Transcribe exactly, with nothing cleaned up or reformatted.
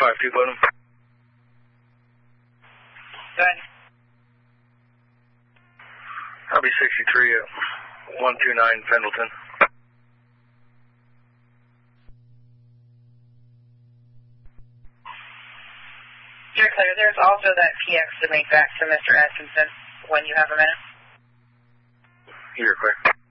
five two, bottom. Go ahead. I'll be sixty-three at one two nine Pendleton. You're clear. There's also that P X to make back to Mister Atkinson when you have a minute. You're clear.